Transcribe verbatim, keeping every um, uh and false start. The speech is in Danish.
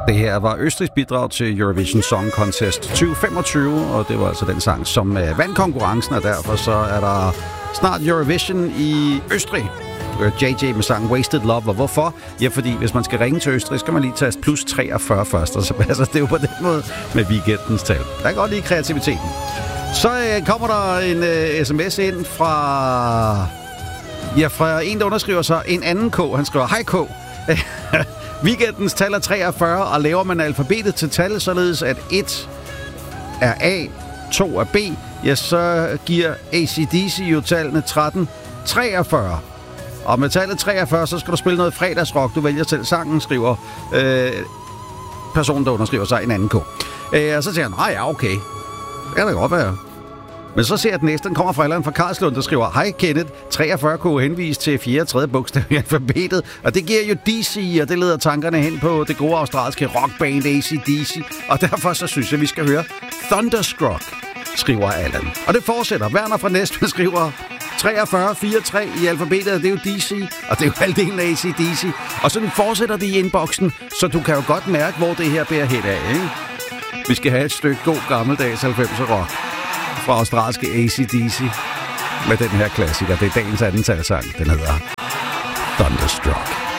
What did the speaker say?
Det her var Østrigs bidrag til Eurovision Song Contest tyve femogtyve, og det var altså den sang, som uh, vandt konkurrencen, og derfor så er der snart Eurovision i Østrig. J J med sangen Wasted Love, og hvorfor? Ja, fordi hvis man skal ringe til Østrig, skal man lige taste plus treogfyrre først, og så passer det jo på den måde med weekendens tal. Der kan godt lide kreativiteten. Så uh, kommer der en uh, sms ind fra... Ja, fra en, der underskriver sig en anden K. Han skriver, hej K. Weekendens tal er treogfyrre, og laver man alfabetet til tal, således at et er A, to er B, ja, så giver A C D C jo tallene tretten treogfyrre. Og med tallet treogfyrre, så skal du spille noget fredagsrock. Du vælger selv sangen, skriver øh, personen, der underskriver sig en anden K. Øh, og så siger han, nej, ja, okay. Det kan da godt være. Men så ser jeg, at den næste, den kommer fra Allan fra Karlslund, der skriver, hej Kenneth, treogfyrre kunne henvise til fjerde og tredje bogstav i alfabetet, og det giver jo D C, og det leder tankerne hen på det gode australske rockband A C D C, og derfor så synes jeg, vi skal høre Thunderstruck, skriver Allan. Og det fortsætter. Werner fra Næstved skriver treogfyrre fireogtres i alfabetet, og det er jo D C, og det er jo halvdelen af A C D C, og så fortsætter det i inboxen, så du kan jo godt mærke, hvor det her bærer hen af, ikke? Vi skal have et stykke god gammeldags halvfemser rock fra australske A C D C med den her klassiker. Det er dagens anden talsang. Den hedder Thunderstruck.